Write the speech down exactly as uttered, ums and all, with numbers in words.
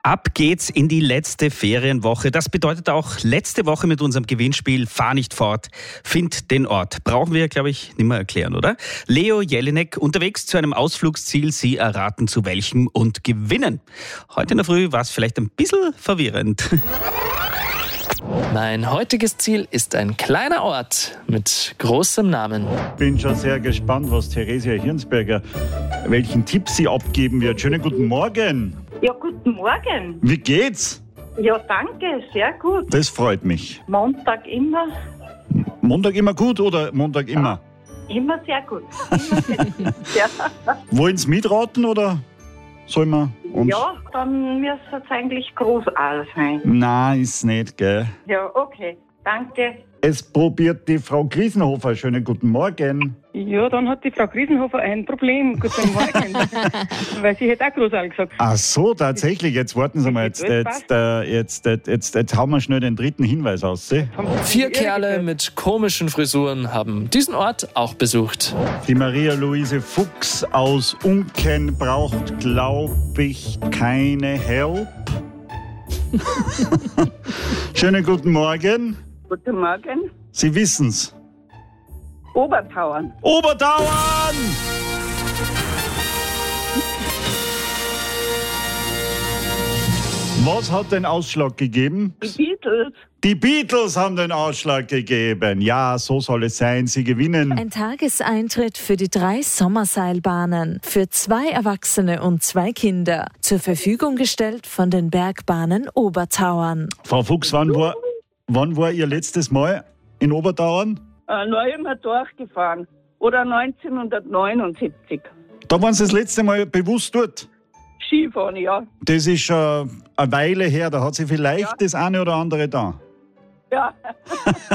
Ab geht's in die letzte Ferienwoche. Das bedeutet auch letzte Woche mit unserem Gewinnspiel Fahr nicht fort, find den Ort. Brauchen wir, glaube ich, nicht mehr erklären, oder? Leo Jelinek unterwegs zu einem Ausflugsziel. Sie erraten zu welchem und gewinnen. Heute in der Früh war es vielleicht ein bisschen verwirrend. Mein heutiges Ziel ist ein kleiner Ort mit großem Namen. Bin schon sehr gespannt, was Theresia Hirnsberger, welchen Tipp sie abgeben wird. Schönen guten Morgen. Ja, guten Morgen. Wie geht's? Ja, danke, sehr gut. Das freut mich. Montag immer, Montag immer gut oder Montag immer? immer sehr gut. Immer sehr gut. Ja. Wollen Sie mitraten oder sollen wir uns... Ja, dann müsste es eigentlich groß alles sein. Nein, ist nicht, gell? Ja, okay, danke. Es probiert die Frau Griesenhofer. Schönen guten Morgen. Ja, dann hat die Frau Griesenhofer ein Problem. Guten Morgen. Weil sie hätte auch großartig gesagt. Ach so, tatsächlich. Jetzt warten Sie mal. Jetzt, jetzt, äh, jetzt, jetzt, jetzt, jetzt hauen wir schnell den dritten Hinweis aus. Sie? Vier Kerle mit komischen Frisuren haben diesen Ort auch besucht. Die Maria-Luise Fuchs aus Unken braucht, glaube ich, keine Help. Schönen guten Morgen. Guten Morgen. Sie wissen's. Obertauern. Obertauern! Was hat den Ausschlag gegeben? Die Beatles. Die Beatles haben den Ausschlag gegeben. Ja, so soll es sein. Sie gewinnen. Ein Tageseintritt für die drei Sommerseilbahnen. Für zwei Erwachsene und zwei Kinder. Zur Verfügung gestellt von den Bergbahnen Obertauern. Frau Fuchs, wann war, wann war Ihr letztes Mal in Obertauern? Äh, neu immer durchgefahren. Oder neunzehnhundertneunundsiebzig. Da waren Sie das letzte Mal bewusst dort. Skifahren, ja. Das ist schon eine Weile her. Da hat sie vielleicht Ja. das eine oder andere da. Ja.